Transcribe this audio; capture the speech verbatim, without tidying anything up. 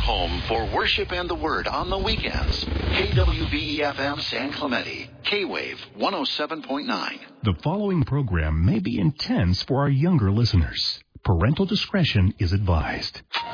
home for worship and the word on the weekends. K W V E F M San Clemente, K-Wave one oh seven point nine. The following program may be intense for our younger listeners. Parental discretion is advised.